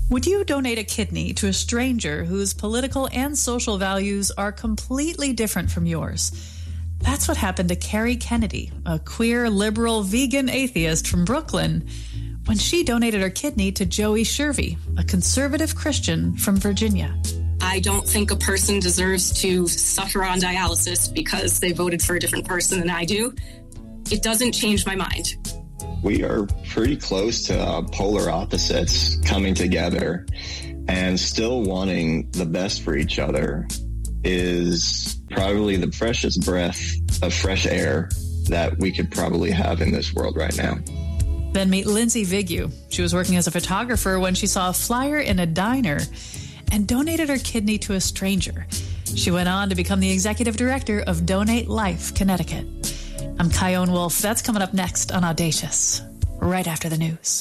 Would you donate a kidney to a stranger whose political and social values are completely different from yours? That's what happened to Carrie Kennedy, a queer, liberal, vegan atheist from Brooklyn, when she donated her kidney to Joey Shervy, a conservative Christian from Virginia. I don't think a person deserves to suffer on dialysis because they voted for a different person than I do. It doesn't change my mind. We are pretty close to polar opposites coming together, and still wanting the best for each other is probably the freshest breath of fresh air that we could probably have in this world right now. Then meet Lindsay Vigu. She was working as a photographer when she saw a flyer in a diner and donated her kidney to a stranger. She went on to become the executive director of Donate Life Connecticut. I'm Kyone Wolf. That's coming up next on Audacious, right after the news.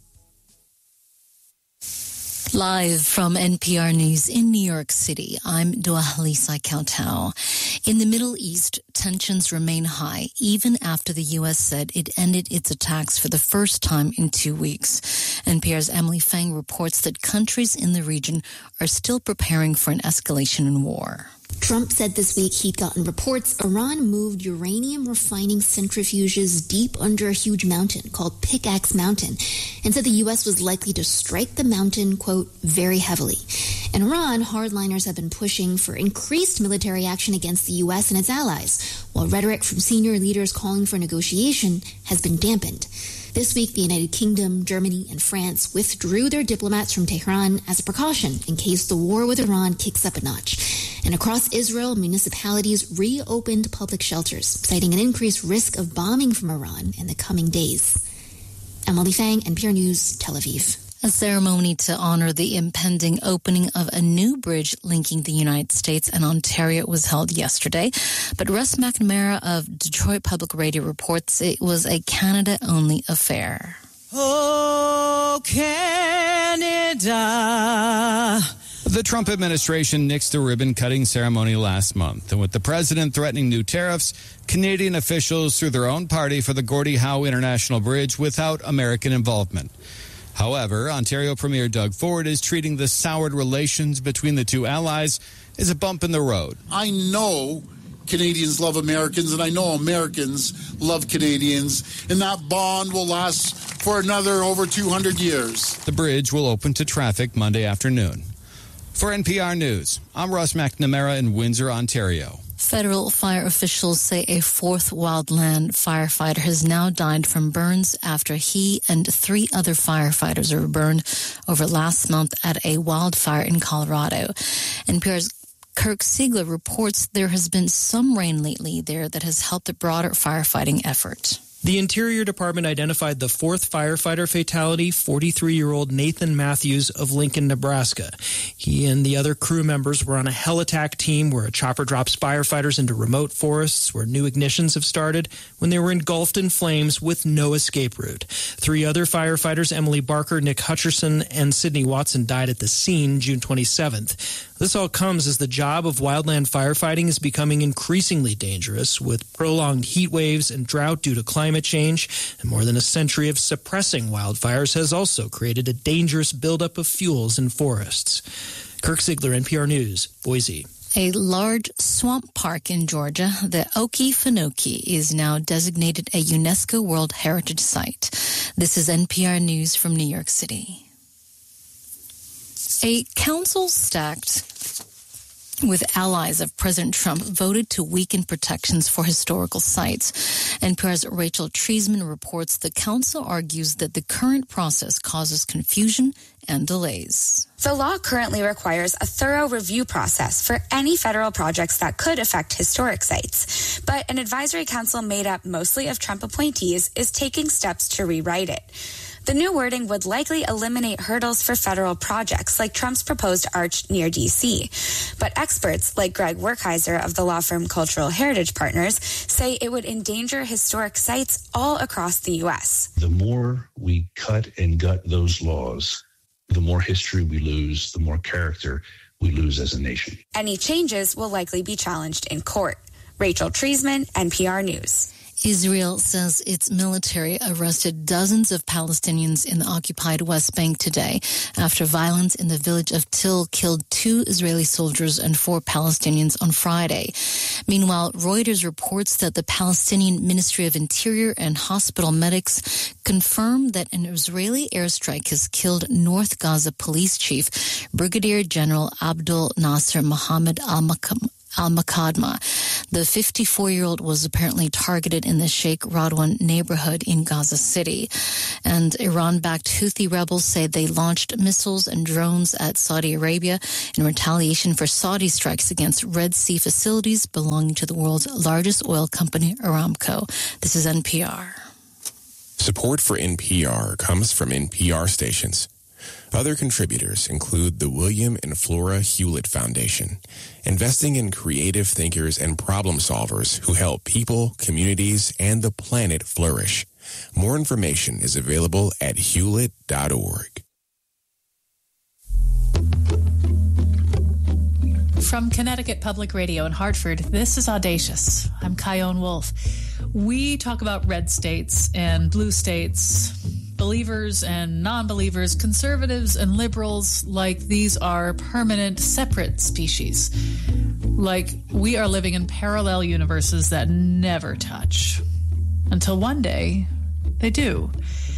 Live from NPR News in New York City, I'm Dua-Lisa Kautau. In the Middle East, tensions remain high, even after the U.S. said it ended its attacks for the first time in 2 weeks. NPR's Emily Feng reports that countries in the region are still preparing for an escalation in war. Trump said this week he'd gotten reports Iran moved uranium refining centrifuges deep under a huge mountain called Pickaxe Mountain, and said the U.S. was likely to strike the mountain, quote, very heavily. In Iran, hardliners have been pushing for increased military action against the U.S. and its allies, while rhetoric from senior leaders calling for negotiation has been dampened. This week, the United Kingdom, Germany, and France withdrew their diplomats from Tehran as a precaution in case the war with Iran kicks up a notch. And across Israel, municipalities reopened public shelters, citing an increased risk of bombing from Iran in the coming days. Emily Feng, NPR News, Tel Aviv. A ceremony to honor the impending opening of a new bridge linking the United States and Ontario was held yesterday. But Russ McNamara of Detroit Public Radio reports it was a Canada-only affair. Oh, Canada. The Trump administration nixed the ribbon-cutting ceremony last month. And with the president threatening new tariffs, Canadian officials threw their own party for the Gordie Howe International Bridge without American involvement. However, Ontario Premier Doug Ford is treating the soured relations between the two allies as a bump in the road. I know Canadians love Americans, and I know Americans love Canadians, and that bond will last for another over 200 years. The bridge will open to traffic Monday afternoon. For NPR News, I'm Russ McNamara in Windsor, Ontario. Federal fire officials say a fourth wildland firefighter has now died from burns after he and 3 other firefighters were burned over last month at a wildfire in Colorado. NPR's Kirk Siegler reports there has been some rain lately there that has helped the broader firefighting effort. The Interior Department identified the 4th firefighter fatality, 43-year-old Nathan Matthews of Lincoln, Nebraska. He and the other crew members were on a hell attack team where a chopper drops firefighters into remote forests where new ignitions have started when they were engulfed in flames with no escape route. 3 other firefighters, Emily Barker, Nick Hutcherson, and Sydney Watson, died at the scene June 27th. This all comes as the job of wildland firefighting is becoming increasingly dangerous with prolonged heat waves and drought due to climate change, and more than a century of suppressing wildfires has also created a dangerous buildup of fuels in forests. Kirk Siegler, NPR News, Boise. A large swamp park in Georgia, the Okefenokee, is now designated a UNESCO World Heritage Site. This is NPR News from New York City. A council stacked with allies of President Trump voted to weaken protections for historical sites. NPR's Rachel Treisman reports the council argues that the current process causes confusion and delays. The law currently requires a thorough review process for any federal projects that could affect historic sites. But an advisory council made up mostly of Trump appointees is taking steps to rewrite it. The new wording would likely eliminate hurdles for federal projects like Trump's proposed arch near D.C. But experts like Greg Werkheiser of the law firm Cultural Heritage Partners say it would endanger historic sites all across the U.S. The more we cut and gut those laws, the more history we lose, the more character we lose as a nation. Any changes will likely be challenged in court. Rachel Treisman, NPR News. Israel says its military arrested dozens of Palestinians in the occupied West Bank today after violence in the village of Til killed 2 Israeli soldiers and 4 Palestinians on Friday. Meanwhile, Reuters reports that the Palestinian Ministry of Interior and hospital medics confirmed that an Israeli airstrike has killed North Gaza police chief Brigadier General Abdul Nasser Mohammed al-Makadma. The 54-year-old was apparently targeted in the Sheikh Radwan neighborhood in Gaza City. And Iran-backed Houthi rebels say they launched missiles and drones at Saudi Arabia in retaliation for Saudi strikes against Red Sea facilities belonging to the world's largest oil company, Aramco. This is NPR. Support for NPR comes from NPR stations. Other contributors include the William and Flora Hewlett Foundation, investing in creative thinkers and problem solvers who help people, communities, and the planet flourish. More information is available at hewlett.org. From Connecticut Public Radio in Hartford, this is Audacious. I'm Kyone Wolf. We talk about red states and blue states, believers and non-believers, conservatives and liberals, like these are permanent, separate species. Like we are living in parallel universes that never touch. Until one day, they do.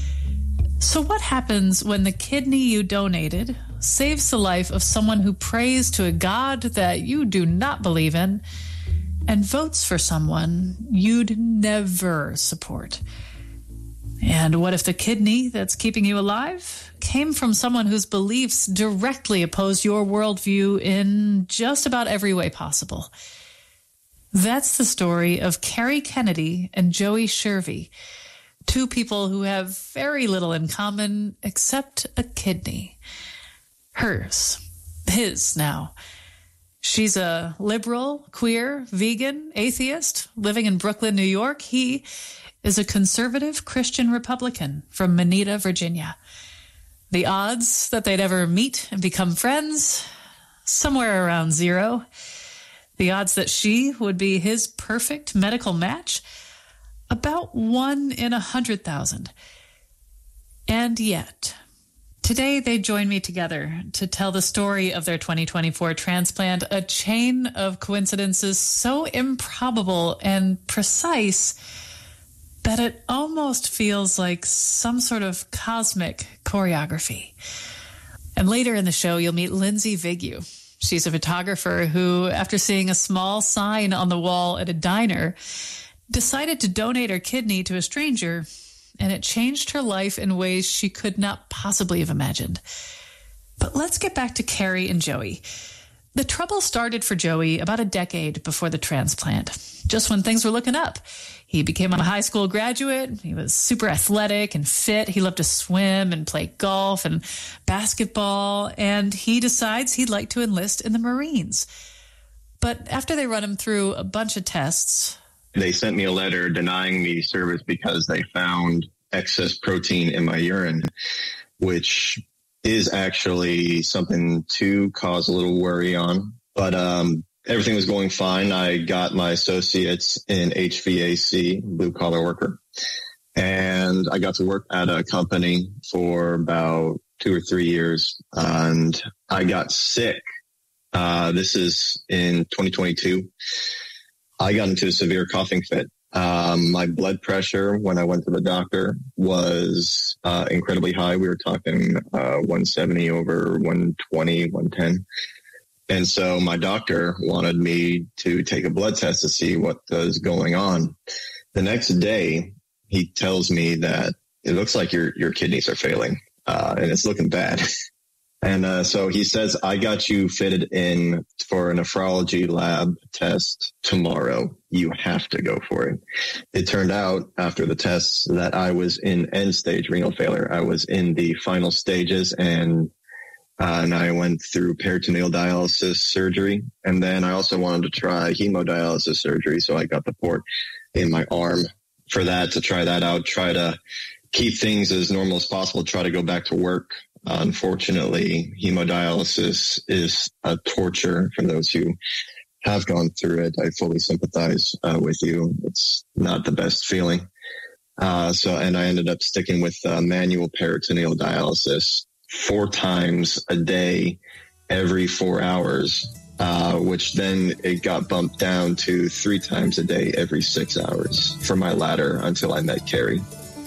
So what happens when the kidney you donated saves the life of someone who prays to a God that you do not believe in and votes for someone you'd never support? And what if the kidney that's keeping you alive came from someone whose beliefs directly oppose your worldview in just about every way possible? That's the story of Kerry Kennedy and Joey Shervey, 2 people who have very little in common except a kidney. Hers. His now. She's a liberal, queer, vegan, atheist living in Brooklyn, New York. He is a conservative Christian Republican from Moneta, Virginia. The odds that they'd ever meet and become friends, somewhere around 0. The odds that she would be his perfect medical match, about 1 in 100,000. And yet, today they join me together to tell the story of their 2024 transplant, a chain of coincidences so improbable and precise that it almost feels like some sort of cosmic choreography. And later in the show, you'll meet Lindsay Vigu. She's a photographer who, after seeing a small sign on the wall at a diner, decided to donate her kidney to a stranger, and it changed her life in ways she could not possibly have imagined. But let's get back to Kerry and Joey. The trouble started for Joey about a decade before the transplant, just when things were looking up. He became a high school graduate. He was super athletic and fit. He loved to swim and play golf and basketball, and he decides he'd like to enlist in the Marines. But after they run him through a bunch of tests, they sent me a letter denying me service because they found excess protein in my urine, which is actually something to cause a little worry on. But everything was going fine. I got my associates in HVAC, blue collar worker, and I got to work at a company for about 2 or 3 years, and I got sick. This is in 2022. I got into a severe coughing fit. My blood pressure when I went to the doctor was incredibly high. We were talking 170 over 120, 110. And so my doctor wanted me to take a blood test to see what was going on. The next day, he tells me that it looks like your kidneys are failing, and it's looking bad. And so he says, I got you fitted in for a nephrology lab test tomorrow. You have to go for it. It turned out after the tests that I was in end-stage renal failure. I was in the final stages, and I went through peritoneal dialysis surgery. And then I also wanted to try hemodialysis surgery. So I got the port in my arm for that, to try that out, try to keep things as normal as possible, try to go back to work. Unfortunately, hemodialysis is a torture for those who have gone through it, I fully sympathize with you. It's not the best feeling. And I ended up sticking with manual peritoneal dialysis 4 times a day, every 4 hours, which then it got bumped down to 3 times a day, every 6 hours for my ladder until I met Carrie.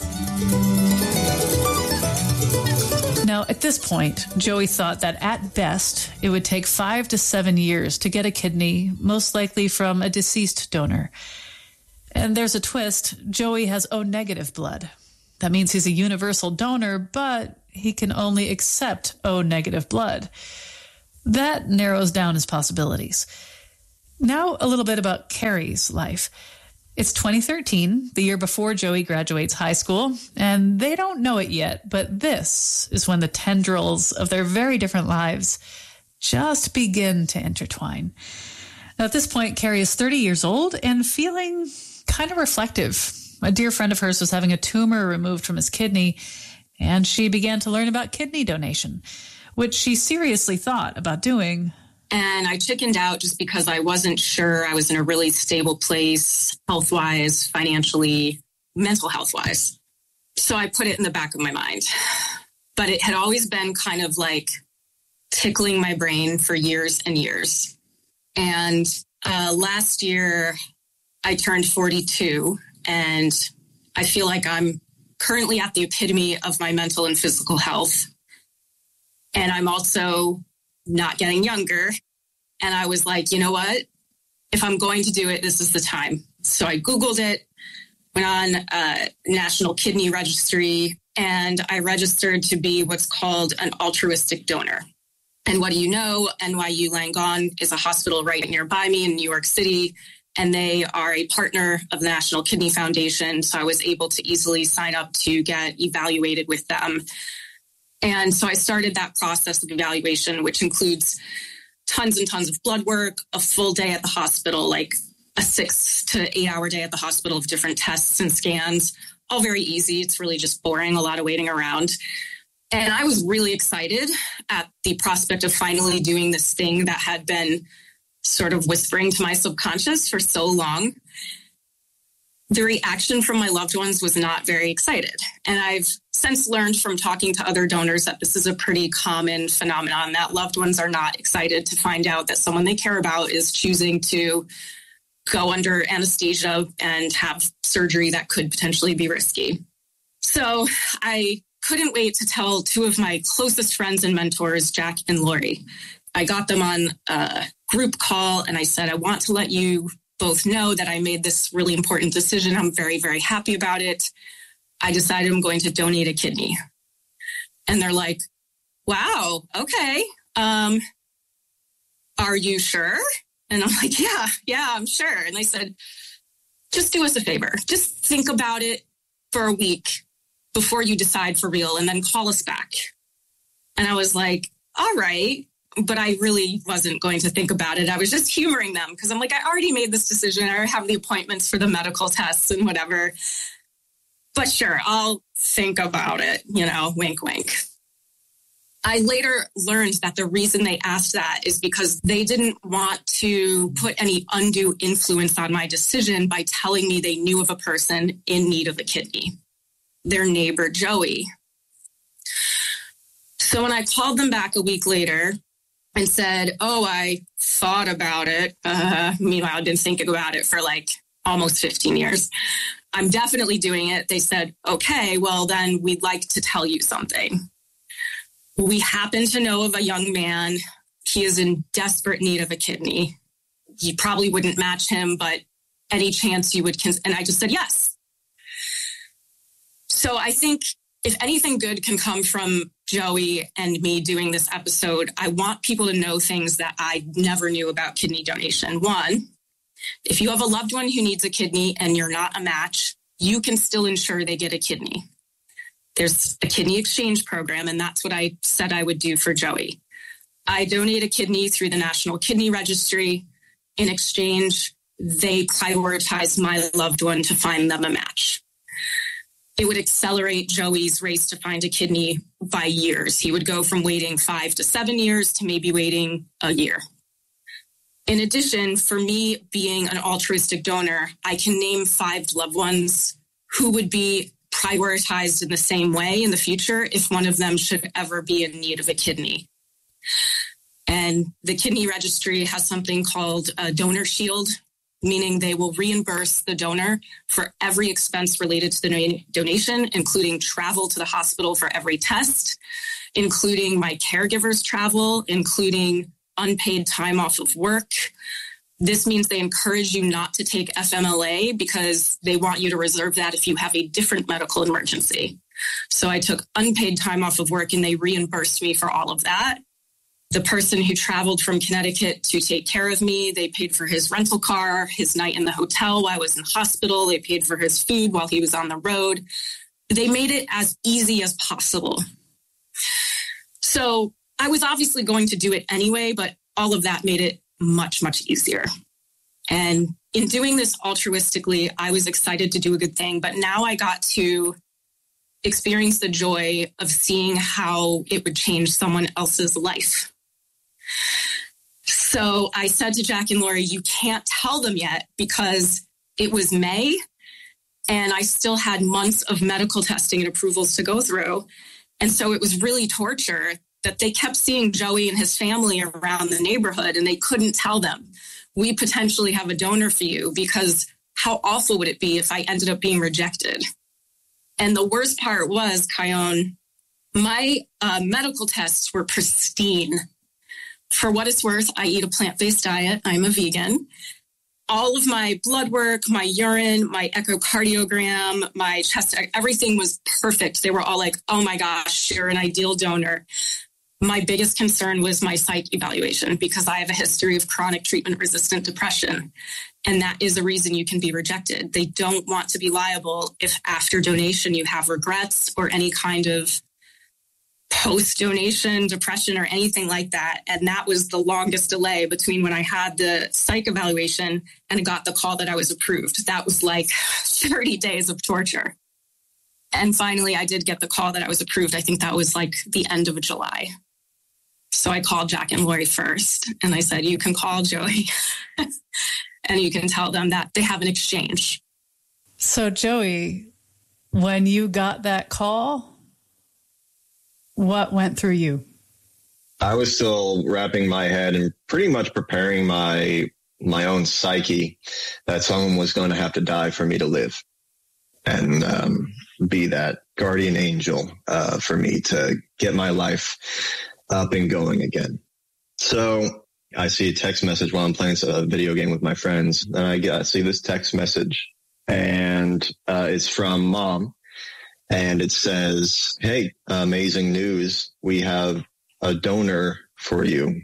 Now, at this point, Joey thought that at best, it would take 5 to 7 years to get a kidney, most likely from a deceased donor. And there's a twist. Joey has O-negative blood. That means he's a universal donor, but he can only accept O-negative blood. That narrows down his possibilities. Now, a little bit about Carrie's life. It's 2013, the year before Joey graduates high school, and they don't know it yet, but this is when the tendrils of their very different lives just begin to intertwine. Now, at this point, Carrie is 30 years old and feeling kind of reflective. A dear friend of hers was having a tumor removed from his kidney, and she began to learn about kidney donation, which she seriously thought about doing. And I chickened out just because I wasn't sure I was in a really stable place, health-wise, financially, mental health-wise. So I put it in the back of my mind. But it had always been kind of like tickling my brain for years and years. And last year, I turned 42, and I feel like I'm currently at the epitome of my mental and physical health. And I'm also not getting younger. And I was like, you know what? If I'm going to do it, this is the time. So I Googled it, went on National Kidney Registry, and I registered to be what's called an altruistic donor. And what do you know? NYU Langone is a hospital right nearby me in New York City, and they are a partner of the National Kidney Foundation. So I was able to easily sign up to get evaluated with them. And so I started that process of evaluation, which includes tons and tons of blood work, a full day at the hospital, like a 6 to 8 hour day at the hospital of different tests and scans, all very easy. It's really just boring, a lot of waiting around. And I was really excited at the prospect of finally doing this thing that had been sort of whispering to my subconscious for so long. The reaction from my loved ones was not very excited. And I've since learned from talking to other donors that this is a pretty common phenomenon, that loved ones are not excited to find out that someone they care about is choosing to go under anesthesia and have surgery that could potentially be risky. So I couldn't wait to tell 2 of my closest friends and mentors, Jack and Lori. I got them on a group call and I said, I want to let you both know that I made this really important decision. I'm very, very happy about it. I decided I'm going to donate a kidney. And they're like, wow, okay. Are you sure? And I'm like, yeah, I'm sure. And they said, just do us a favor. Just think about it for a week before you decide for real and then call us back. And I was like, all right. But I really wasn't going to think about it. I was just humoring them because I'm like, I already made this decision. I have the appointments for the medical tests and whatever. But sure, I'll think about it, wink, wink. I later learned that the reason they asked that is because they didn't want to put any undue influence on my decision by telling me they knew of a person in need of a kidney, their neighbor, Joey. So when I called them back a week later and said, I thought about it. Meanwhile, I didn't think about it for like almost 15 years. I'm definitely doing it. They said, okay, well, then we'd like to tell you something. We happen to know of a young man. He is in desperate need of a kidney. You probably wouldn't match him, but any chance you would, and I just said yes. So I think if anything good can come from Joey and me doing this episode, I want people to know things that I never knew about kidney donation. One, if you have a loved one who needs a kidney and you're not a match, you can still ensure they get a kidney. There's a kidney exchange program, and that's what I said I would do for Joey. I donate a kidney through the National Kidney Registry. In exchange, they prioritize my loved one to find them a match. It would accelerate Joey's race to find a kidney by years. He would go from waiting 5 to 7 years to maybe waiting a year. In addition, for me being an altruistic donor, I can name 5 loved ones who would be prioritized in the same way in the future if one of them should ever be in need of a kidney. And the kidney registry has something called a donor shield, meaning they will reimburse the donor for every expense related to the donation, including travel to the hospital for every test, including my caregiver's travel, including unpaid time off of work. This means they encourage you not to take FMLA because they want you to reserve that if you have a different medical emergency. So I took unpaid time off of work and they reimbursed me for all of that. The person who traveled from Connecticut to take care of me, they paid for his rental car, his night in the hotel while I was in hospital. They paid for his food while he was on the road. They made it as easy as possible. So I was obviously going to do it anyway, but all of that made it much, much easier. And in doing this altruistically, I was excited to do a good thing, but now I got to experience the joy of seeing how it would change someone else's life. So I said to Jack and Lori, you can't tell them yet because it was May and I still had months of medical testing and approvals to go through. And so it was really torture that they kept seeing Joey and his family around the neighborhood and they couldn't tell them, we potentially have a donor for you, because how awful would it be if I ended up being rejected? And the worst part was, Kyone, my medical tests were pristine. For what it's worth, I eat a plant-based diet. I'm a vegan. All of my blood work, my urine, my echocardiogram, my chest, everything was perfect. They were all like, oh my gosh, you're an ideal donor. My biggest concern was my psych evaluation because I have a history of chronic treatment-resistant depression. And that is a reason you can be rejected. They don't want to be liable if after donation you have regrets or any kind of post-donation depression or anything like that. And that was the longest delay between when I had the psych evaluation and I got the call that I was approved. That was like 30 days of torture. And finally, I did get the call that I was approved. I think that was like the end of July. So I called Jack and Lori first, and I said, you can call Joey and you can tell them that they have an exchange. So Joey, when you got that call, what went through you? I was still wrapping my head and pretty much preparing my own psyche that someone was going to have to die for me to live and be that guardian angel for me to get my life up and going again. So I see a text message while I'm playing a video game with my friends, and I see this text message, and it's from Mom, and it says, hey, amazing news. We have a donor for you.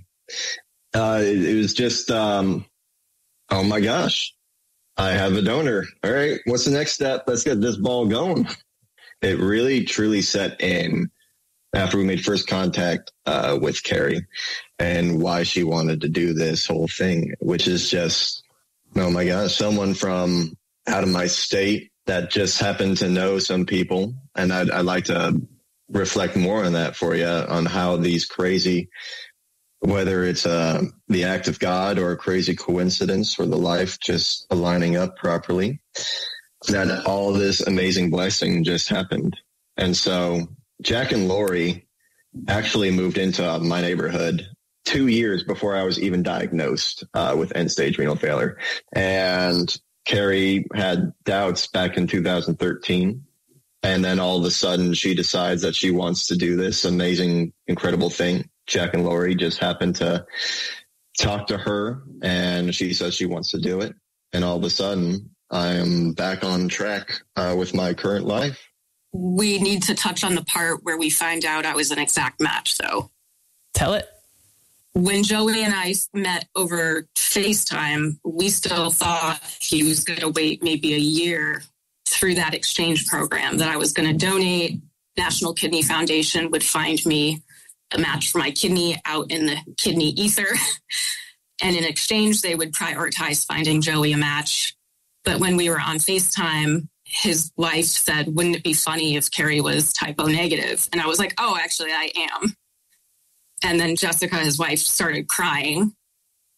It was just, oh my gosh, I have a donor. All right, what's the next step? Let's get this ball going. It really, truly set in after we made first contact with Carrie and why she wanted to do this whole thing, which is just, oh my gosh, someone from out of my state that just happened to know some people. And I'd like to reflect more on that for you, on how these crazy, whether it's the act of God or a crazy coincidence or the life just aligning up properly, that all this amazing blessing just happened. And so Jack and Lori actually moved into my neighborhood 2 years before I was even diagnosed with end-stage renal failure. And Carrie had doubts back in 2013. And then all of a sudden she decides that she wants to do this amazing, incredible thing. Jack and Lori just happened to talk to her and she says she wants to do it. And all of a sudden I am back on track with my current life. We need to touch on the part where we find out I was an exact match, though. Tell it. When Joey and I met over FaceTime, we still thought he was going to wait maybe a year through that exchange program, that I was going to donate. National Kidney Foundation would find me a match for my kidney out in the kidney ether. And in exchange, they would prioritize finding Joey a match. But when we were on FaceTime, his wife said, wouldn't it be funny if Carrie was type O negative? And I was like, oh, actually, I am. And then Jessica, his wife, started crying.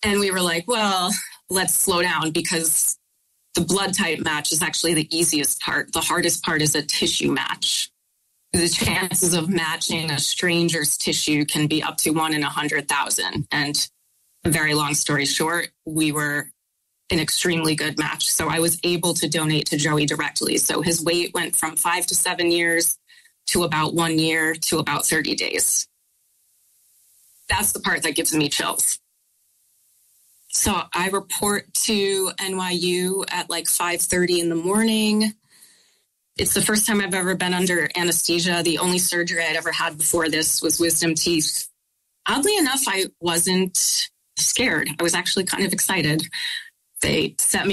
And we were like, well, let's slow down because the blood type match is actually the easiest part. The hardest part is a tissue match. The chances of matching a stranger's tissue can be up to 1 in 100,000. And a very long story short, we were an extremely good match. So I was able to donate to Joey directly. So his wait went from 5 to 7 years to about 1 year to about 30 days. That's the part that gives me chills. So I report to NYU at like 5:30 in the morning. It's the first time I've ever been under anesthesia. The only surgery I'd ever had before this was wisdom teeth. Oddly enough, I wasn't scared. I was actually kind of excited. They set me